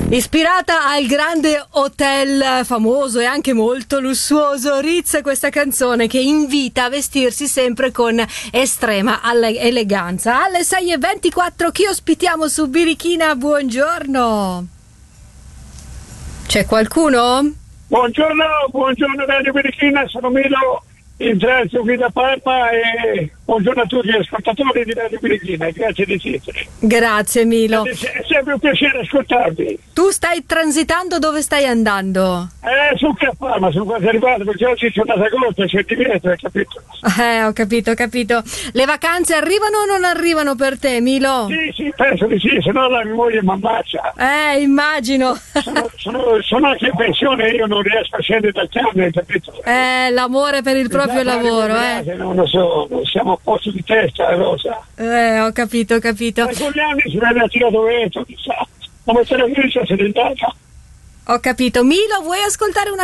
Ispirata al grande hotel famoso e anche molto lussuoso Ritz, questa canzone che invita a vestirsi sempre con estrema eleganza. Alle 6:24 chi ospitiamo su Birichina? Buongiorno. C'è qualcuno? Buongiorno Radio Birichina, sono Milo, in traffico qui da Parma e buongiorno a tutti gli ascoltatori di Radio Birichina, grazie di essere. Grazie Milo. È sempre un piacere ascoltarvi. Tu stai transitando, dove stai andando? Su che a Parma, sono quasi arrivato perché oggi c'è una corta, c'è di metro, hai capito? Ho capito. Le vacanze arrivano o non arrivano per te, Milo? Sì, penso di sì, se no la mia moglie mi ammazza. Immagino. Sono anche in pensione e io non riesco a scendere dal camion, hai capito? L'amore per il proprio lavoro, Non lo so, non siamo a posto di testa, Rosa. Ho capito. Ma con gli anni si vede tirato vento, chissà. Come se la fiducia si è diventata. Ho capito. Milo, vuoi ascoltare una